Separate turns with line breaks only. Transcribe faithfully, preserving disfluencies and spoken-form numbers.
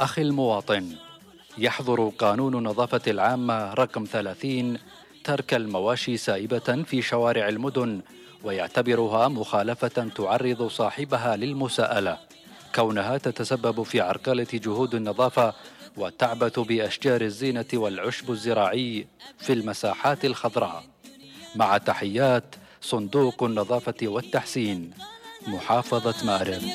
أخي المواطن، يحظر قانون النظافة العامة رقم ثلاثين ترك المواشي سائبة في شوارع المدن، ويعتبرها مخالفة تعرض صاحبها للمساءلة، كونها تتسبب في عرقلة جهود النظافة وتعبث بأشجار الزينة والعشب الزراعي في المساحات الخضراء. مع تحيات صندوق النظافة والتحسين، محافظة مأرب.